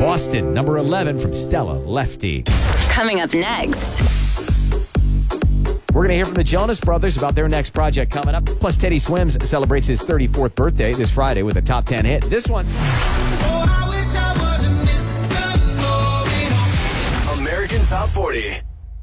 Boston, number 11 from Stella Lefty. Coming up next. We're going to hear from the Jonas Brothers about their next project coming up. Plus, Teddy Swims celebrates his 34th birthday this Friday with a top 10 hit. This one. American Top 40.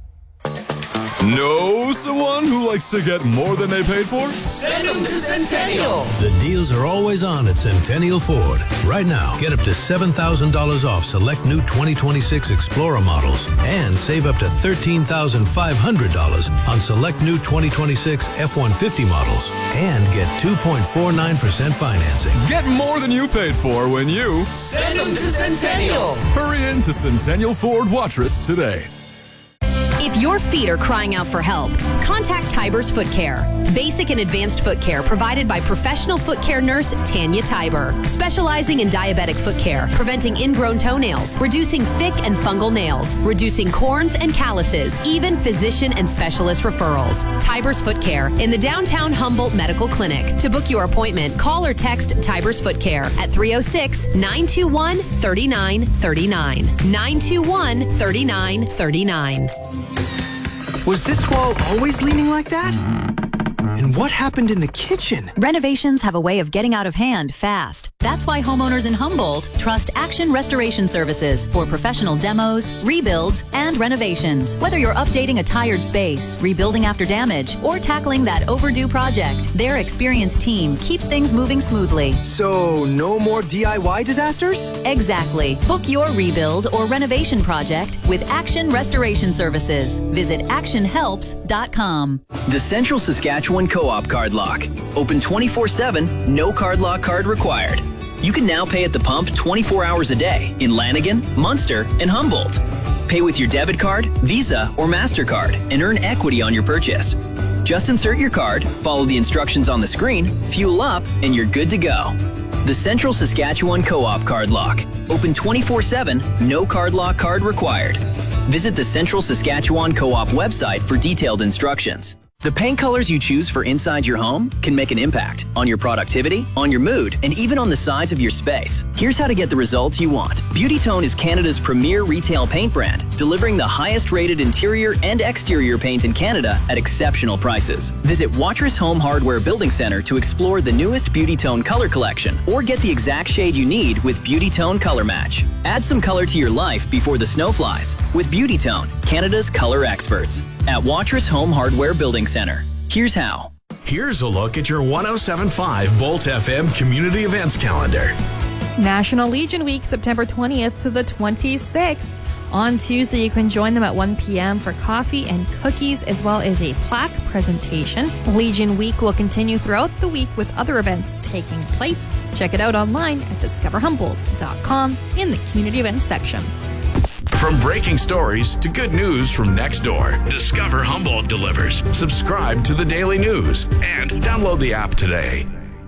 Know someone who likes to get more than they paid for? Send them to Centennial. The deals are always on at Centennial Ford. Right now, get up to $7,000 off select new 2026 Explorer models and save up to $13,500 on select new 2026 F-150 models and get 2.49% financing. Get more than you paid for when you Send them to Centennial. hurry into Centennial Ford Watrous today. If your feet are crying out for help, contact Tiber's Foot Care. Basic and advanced foot care provided by professional foot care nurse Tanya Tiber, specializing in diabetic foot care, preventing ingrown toenails, reducing thick and fungal nails, reducing corns and calluses, even physician and specialist referrals. Tiber's Foot Care in the downtown Humboldt Medical Clinic. To book your appointment, call or text Tiber's Foot Care at 306-921-3939. 921-3939. Was this wall always leaning like that? And what happened in the kitchen? Renovations have a way of getting out of hand fast. That's why homeowners in Humboldt trust Action Restoration Services for professional demos, rebuilds, and renovations. Whether you're updating a tired space, rebuilding after damage, or tackling that overdue project, their experienced team keeps things moving smoothly. So, no more DIY disasters? Exactly. Book your rebuild or renovation project with Action Restoration Services. Visit actionhelps.com. The Central Saskatchewan Co-op Card Lock. Open 24/7, no card lock card required. You can now pay at the pump 24 hours a day in Lanigan, Munster, and Humboldt. Pay with your debit card, Visa, or MasterCard and earn equity on your purchase. Just insert your card, follow the instructions on the screen, fuel up, and you're good to go. The Central Saskatchewan Co-op Card Lock. Open 24/7, no card lock card required. Visit the Central Saskatchewan Co-op website for detailed instructions. The paint colors you choose for inside your home can make an impact on your productivity, on your mood, and even on the size of your space. Here's how to get the results you want. Beauty Tone is Canada's premier retail paint brand, delivering the highest rated interior and exterior paint in Canada at exceptional prices. Visit Watrous Home Hardware Building Center to explore the newest Beauty Tone color collection, or get the exact shade you need with Beauty Tone Color Match. Add some color to your life before the snow flies with Beauty Tone, Canada's color experts. At Watrous Home Hardware Building Center. Here's how. Here's a look at your 107.5 Volt FM community events calendar. National Legion Week, September 20th to the 26th. On Tuesday, you can join them at 1 p.m. for coffee and cookies, as well as a plaque presentation. Legion Week will continue throughout the week with other events taking place. Check it out online at discoverhumboldt.com in the community events section. From breaking stories to good news from next door, Discover Humboldt delivers. Subscribe to the Daily News and download the app today.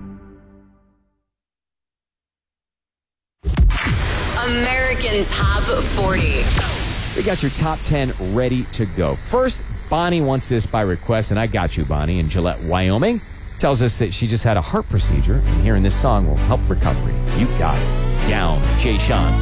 American Top 40. We got your top 10 ready to go. First, Bonnie wants this by request, and I got you, Bonnie, in Gillette, Wyoming. Tells us that she just had a heart procedure, and hearing this song will help recovery. You got it. Down, Jay Sean.